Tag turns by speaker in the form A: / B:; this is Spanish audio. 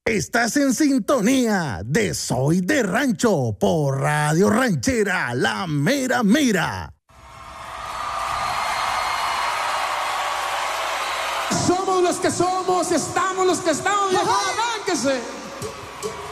A: Estás en sintonía de Soy de Rancho por Radio Ranchera, La Mera Mera.
B: Somos los que somos, estamos los que estamos. ¡Arránquese!